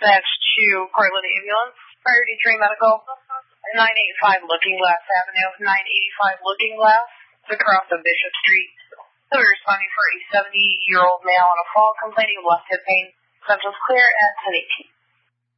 dispatch to Portland Ambulance, Priority 3 Medical, 985 Looking Glass Avenue, 985 Looking Glass, across of Bishop Street. So we're responding for a 70-year-old male on a fall complaining of left hip pain. Central's clear at 1018.